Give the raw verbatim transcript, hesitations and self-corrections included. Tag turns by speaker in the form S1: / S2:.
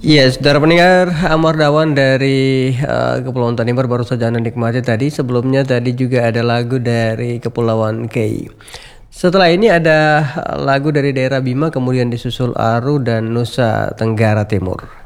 S1: Iya, saudara pendengar, Amar Dawan dari uh, Kepulauan Tanimbar baru saja Anda nikmati tadi. Sebelumnya tadi juga ada lagu dari Kepulauan Kei. Setelah ini ada lagu dari daerah Bima, kemudian disusul Aru dan Nusa Tenggara Timur.